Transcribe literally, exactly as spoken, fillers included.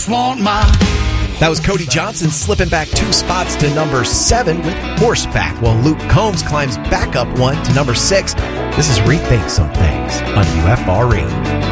just want my... That was Cody Johnson slipping back two spots to number seven with Horseback, while Luke Combs climbs back up one to number six. This is Rethink Some Things on U F R E.